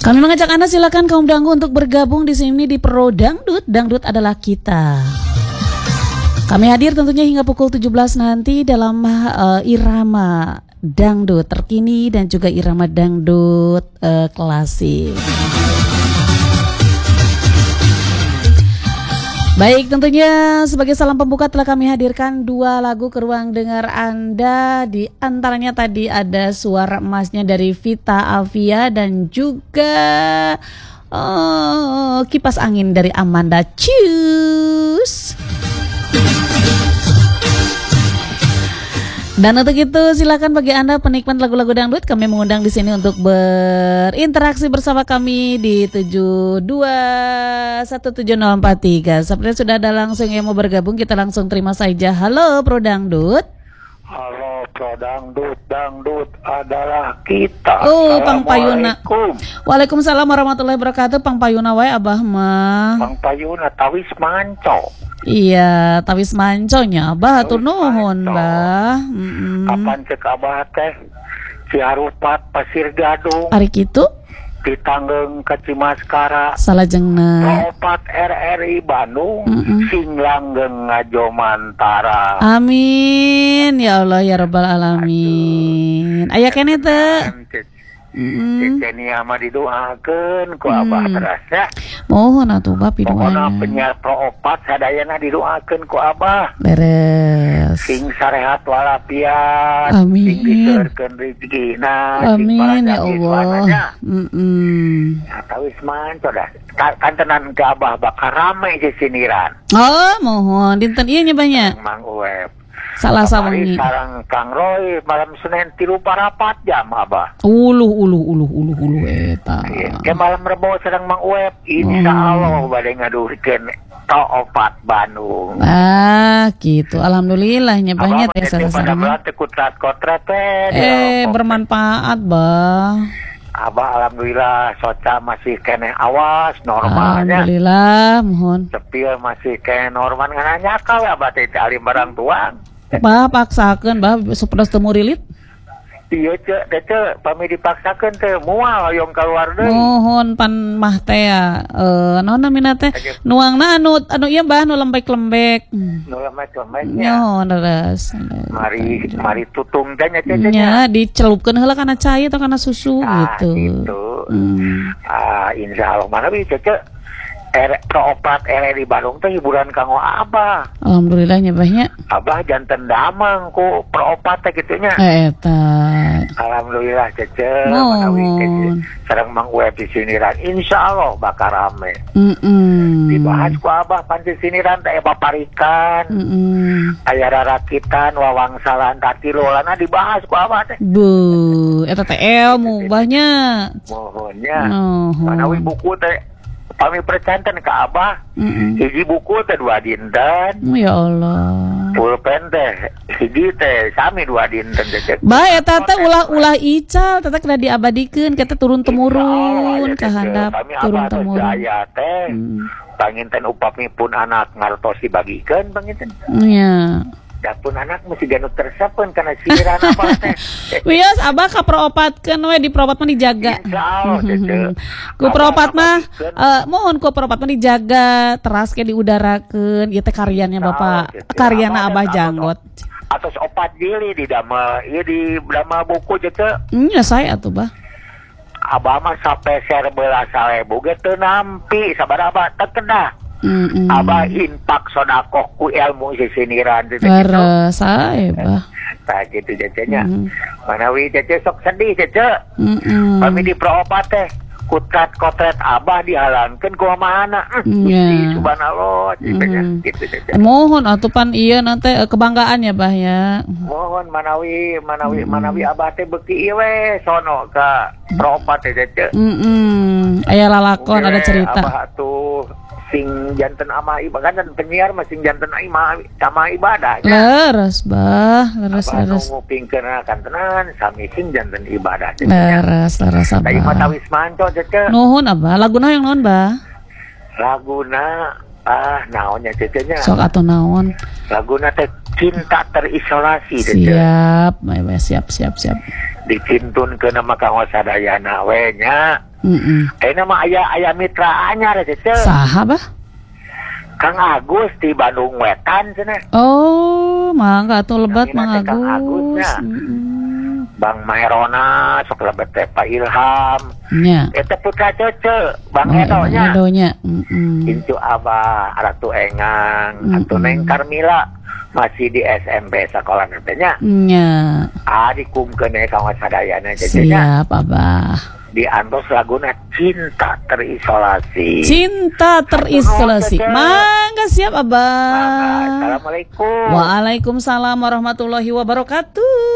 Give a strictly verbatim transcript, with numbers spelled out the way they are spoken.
Kami mengajak Anda silakan kaum danggu untuk bergabung di sini di Pro Dangdut. Dangdut adalah kita. Kami hadir tentunya hingga pukul tujuh belas nanti dalam uh, irama dangdut terkini dan juga irama dangdut uh, klasik. Baik, tentunya sebagai salam pembuka telah kami hadirkan dua lagu ke ruang dengar Anda. Di antaranya tadi ada Suara Emasnya dari Vita Alvia dan juga uh, Kipas Angin dari Amanda Cus. Dan untuk itu silakan bagi Anda penikmat lagu-lagu dangdut, kami mengundang di sini untuk berinteraksi bersama kami di tujuh dua satu tujuh nol empat tiga. Sepertinya sudah ada langsung yang mau bergabung, kita langsung terima saja. Halo Pro Dangdut. Halo Pro Dangdut, dangdut adalah kita. Oh, Pang Payuna. Waalaikumsalam warahmatullahi wabarakatuh. Pang Payuna wae Abah mah. Pang Payuna tawis manco. Iya, tawis manconya Abah atur nuhun, Bah. Mm-mm. Kapan cek Abah teh Ciarupat Pasir Gadung. Ari kitu di Tanggeng ke Cimaskara. Salajengna Propat R R I Bandung. Mm-mm. Sing langgeng ngajomantara. Amin ya Allah ya rabbal alamin. Aya keneh teh. Mm. Cecenia mah didoakeun ku Abah mm. terasa. Mohon atuh Bab pidoanya. Pokona penyiar Pro Opat sadayana didoakeun ku Abah. Beres. Sing sarehat walafiat. Amin. Sing diseurkeun rezekina. Amin ya Allah. Heeh. Eta wis manco dah. Kantenan ke Abah bakal rame di siniran. Oh, mohon dinten ieu nya banyak. Mang Uweb. Salah sawengi. Sarang Kang Roy malam Senin tilu parapat jam Abah. Uluh uluh uluh uluh uluh eta. Ke malam Rebo sedang Mang Uweb. Insyaallah oh. bade ngaduhkeun Pro Opat Bandung. Ah, gitu. Alhamdulillahnya banyak ya sasana. Abah teh kutrat-kotrat teh. Eh, bermanfaat, Bah. Abah alhamdulillah soca masih kene awas normalnya. Alhamdulillah, mohon. Sepil masih kene normal ngana nyakal Abah teh alim barang tuang. Bah paksakeun bah supaya teu murilit. Iya cek, teh cek pami dipaksakeun teh moal hoyong keluar deui. Mohon pan mah teh ya. Eh naon namina teh? Nuangna anu anu ieu bah nu lembek-lembek. Nu lembek-lembek nya. Nyon leres. Mari mari tutung teh nya teh. Nya dicelupkeun heula kana cai atau kana susu nah, gitu. gitu. Hmm. Ah insyaallah mana bisa cek. Er, Pro Opat R R I Bandung teh hiburan kanggo Abah. Alhamdulillahnya banyak. Abah janten damang ku Pro Opat teh kitu nya. Eta. Alhamdulillah cece. Mohon. Sareng Mang Uweb di siniran insyaallah bakal rame. Mm-mm. Dibahas ku Abah panci siniran teh paparikan. Mm-mm. Aya rarakitan wawangsalan katilolana dibahas ku Abah teh. Bu, eta teh ilmu banyak. Mohonnya. Oh. Manawi buku teh kami percanten ke Abah. Mm-mm. Hiji buku teh dua dinten. Oh, ya Allah. Pulpen teh hiji teh sami dua dinten teh. Bae eta teh ulah-ulah ical teteh kena diabadikeun kita turun temurun ka handap turun temurun. Saya teh panginten upamipun anak ngartos dibagikeun panginten. Iya. Dapun anak mesti ganut tersapun karena siran apa teh. Wios Abah ka Pro-opatkeun we di Pro-opat mah dijaga. Insyaallah cece. Ku Pro-opat mah uh, mohon ku Pro-opat mah dijaga teras ke diudarakeun ieu teh karyanya Bapak. Karyana Abah Janggot. Atos opat jili di damel ieu di damel buku cece. Nya saya atuh Bah. Abah mah sapeser belas sarebu ge teu nampi sabaraha teh kedah. Mm-mm. Abah impak sodakoh ku ilmu sisiniran gitu. Leres sae Bah. Nah gitu cecenya. Mm. Manawi cece sok sedih cece. Mm-mm. Kami di Pro Opat teh kutrat kotret Abah dihalangkeun ku mana. Yeah. Subhanallah cecenya gitu cece. Mohon atuh pan ieu nanti kebanggaan ya Bah ya. Mohon manawi manawi mm. manawi Abah teh beuki ieu we sono ka Pro Opat teh cece. Heeh. Aya lalakon ada cerita. Abah tuh sing janten ama ibadah kan penyiar masing janten ima sama ibadah leres Bah leres leres ngupingkeun kantenan sami sing janten ibadah leres leres Abah tadi mah tawis manco cece nuhun Abah laguna yang naon Bah laguna ah naonnya cecenya sok atau naon laguna teh cinta terisolasi cece siap siap siap siap dicintun ke nama kang sadayana we nya Mm-mm. Eh nama ayah ayah mitra anyar itu. Saha bah? Kang Agus di Bandung Wetan cenah. Oh, mangga atuh lebat Mang Namina teh Kang Agus Agus. nya. Mm-mm. Bang Maherona sok lebet teh Pak Ilham. Nya. Eta putra cece Bang Oh, Edo nya. Edonya. Mm-mm. Incu Abah, Ratu Engang, Mm-mm. Atu Neng Karmila masih di S M P sekolah nantinya. Nya. Ah dikumkeun we kawas sadayana jadinya Siap, Abah. di antos laguna Cinta Terisolasi. Cinta terisolasi. Hatur nuhun, Cece. Mangga siap, Mangga. Abah. Assalamualaikum. Waalaikumsalam warahmatullahi wabarakatuh.